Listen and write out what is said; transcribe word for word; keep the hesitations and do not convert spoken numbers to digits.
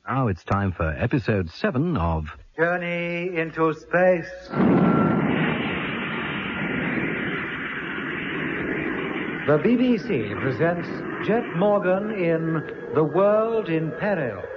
Now it's time for episode seven of Journey into Space. The B B C presents Jet Morgan in The World in Peril.